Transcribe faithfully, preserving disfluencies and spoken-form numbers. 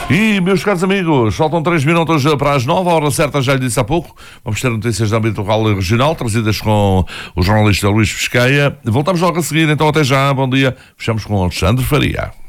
E, meus caros amigos, faltam três minutos para as nove, a hora certa já lhe disse há pouco. Vamos ter notícias da âmbito local e regional, trazidas com o jornalista Luís Pesqueia. Voltamos logo a seguir, então até já, bom dia. Fechamos com Alexandre Faria.